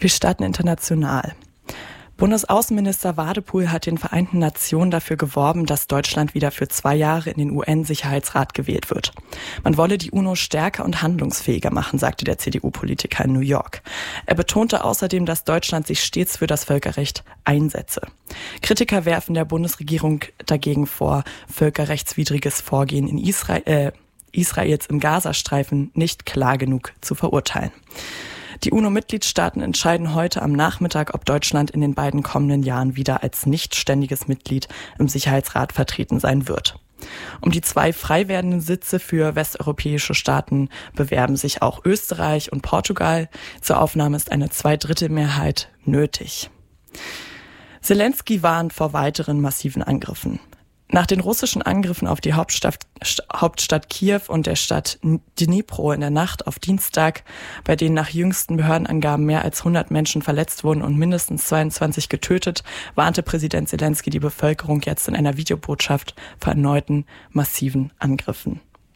Wir starten international. Bundesaußenminister Wadepool hat den Vereinten Nationen dafür geworben, dass Deutschland wieder für 2 Jahre in den UN-Sicherheitsrat gewählt wird. Man wolle die UNO stärker und handlungsfähiger machen, sagte der CDU-Politiker in New York. Er betonte außerdem, dass Deutschland sich stets für das Völkerrecht einsetze. Kritiker werfen der Bundesregierung dagegen vor, völkerrechtswidriges Vorgehen in Israels im Gazastreifen nicht klar genug zu verurteilen. Die UNO-Mitgliedstaaten entscheiden heute am Nachmittag, ob Deutschland in den beiden kommenden Jahren wieder als nicht ständiges Mitglied im Sicherheitsrat vertreten sein wird. Um die 2 frei werdenden Sitze für westeuropäische Staaten bewerben sich auch Österreich und Portugal. Zur Aufnahme ist eine 2/3 nötig. Zelensky warnt vor weiteren massiven Angriffen. Nach den russischen Angriffen auf die Hauptstadt Kiew und der Stadt Dnipro in der Nacht auf Dienstag, bei denen nach jüngsten Behördenangaben mehr als 100 Menschen verletzt wurden und mindestens 22 getötet, warnte Präsident Zelensky die Bevölkerung jetzt in einer Videobotschaft vor erneuten massiven Angriffen.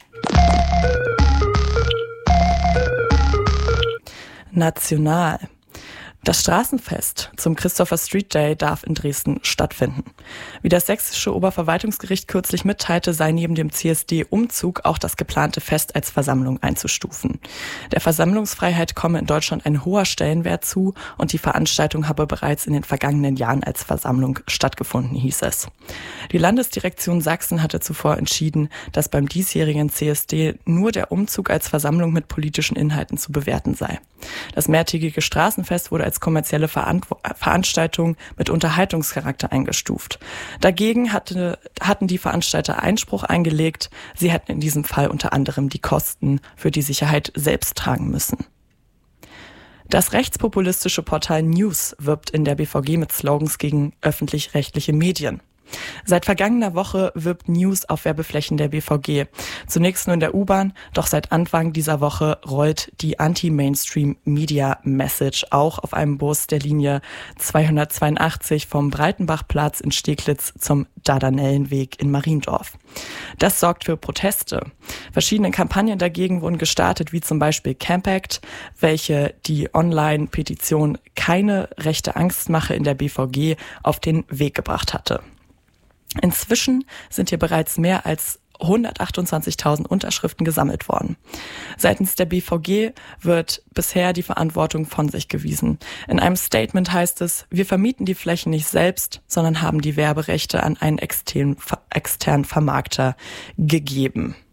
National. Das Straßenfest zum Christopher Street Day darf in Dresden stattfinden. Wie das sächsische Oberverwaltungsgericht kürzlich mitteilte, sei neben dem CSD-Umzug auch das geplante Fest als Versammlung einzustufen. Der Versammlungsfreiheit komme in Deutschland ein hoher Stellenwert zu und die Veranstaltung habe bereits in den vergangenen Jahren als Versammlung stattgefunden, hieß es. Die Landesdirektion Sachsen hatte zuvor entschieden, dass beim diesjährigen CSD nur der Umzug als Versammlung mit politischen Inhalten zu bewerten sei. Das mehrtägige Straßenfest wurde als kommerzielle Veranstaltung mit Unterhaltungscharakter eingestuft. Dagegen hatten die Veranstalter Einspruch eingelegt. Sie hätten in diesem Fall unter anderem die Kosten für die Sicherheit selbst tragen müssen. Das rechtspopulistische Portal News wirbt in der BVG mit Slogans gegen öffentlich-rechtliche Medien. Seit vergangener Woche wirbt News auf Werbeflächen der BVG. Zunächst nur in der U-Bahn, doch seit Anfang dieser Woche rollt die Anti-Mainstream-Media-Message auch auf einem Bus der Linie 282 vom Breitenbachplatz in Steglitz zum Dardanellenweg in Mariendorf. Das sorgt für Proteste. Verschiedene Kampagnen dagegen wurden gestartet, wie zum Beispiel Campact, welche die Online-Petition Keine rechte Angstmache in der BVG auf den Weg gebracht hatte. Inzwischen sind hier bereits mehr als 128.000 Unterschriften gesammelt worden. Seitens der BVG wird bisher die Verantwortung von sich gewiesen. In einem Statement heißt es: Wir vermieten die Flächen nicht selbst, sondern haben die Werberechte an einen externen Vermarkter gegeben.